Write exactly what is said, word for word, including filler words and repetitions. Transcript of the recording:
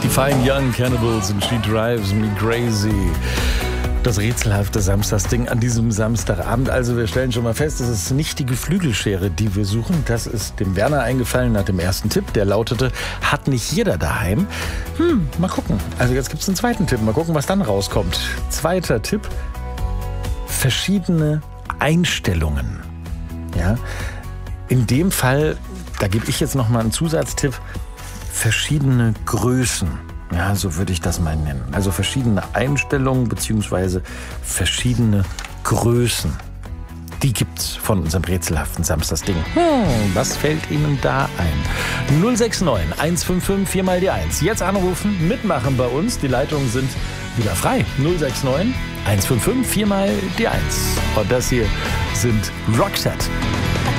Fine Young Cannibals and She Drives Me Crazy. Das rätselhafte Samstagsding an diesem Samstagabend. Also wir stellen schon mal fest, es ist nicht die Geflügelschere, die wir suchen. Das ist dem Werner eingefallen nach dem ersten Tipp. Der lautete, hat nicht jeder daheim. Hm, mal gucken. Also jetzt gibt es einen zweiten Tipp. Mal gucken, was dann rauskommt. Zweiter Tipp. Verschiedene Einstellungen. Ja. In dem Fall, da gebe ich jetzt noch mal einen Zusatztipp. Verschiedene Größen. Ja, so würde ich das mal nennen. Also verschiedene Einstellungen bzw. verschiedene Größen. Die gibt's von unserem rätselhaften Samstagsding. Hm, was fällt Ihnen da ein? null sechs neun eins fünf fünf vier mal die eins. Jetzt anrufen, mitmachen bei uns. Die Leitungen sind wieder frei. null sechs neun eins fünf fünf vier mal die eins. Und das hier sind Roxette.